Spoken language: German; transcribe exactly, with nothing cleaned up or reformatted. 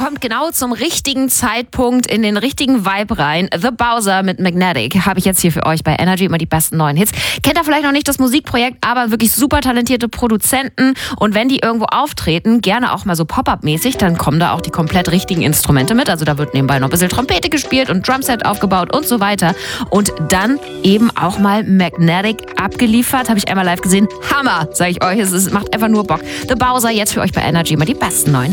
kommt genau zum richtigen Zeitpunkt in den richtigen Vibe rein. The Bowser mit Magnetic habe ich jetzt hier für euch bei Energy, immer die besten neuen Hits. Kennt ihr vielleicht noch nicht das Musikprojekt, aber wirklich super talentierte Produzenten. Und wenn die irgendwo auftreten, gerne auch mal so Pop-Up-mäßig, dann kommen da auch die komplett richtigen Instrumente mit. Also da wird nebenbei noch ein bisschen Trompete gespielt und Drumset aufgebaut und so weiter. Und dann eben auch mal Magnetic abgeliefert. Habe ich einmal live gesehen. Hammer, sage ich euch. Es ist, macht einfach nur Bock. The Bowser jetzt für euch bei Energy, immer die besten neuen Hits.